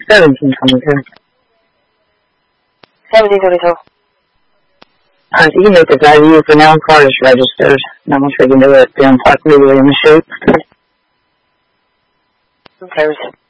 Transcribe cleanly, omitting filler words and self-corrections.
1722. 1722. So you can make this out of you for now. Car is registered. Not much we can do it. Park legally in the chute. Who cares?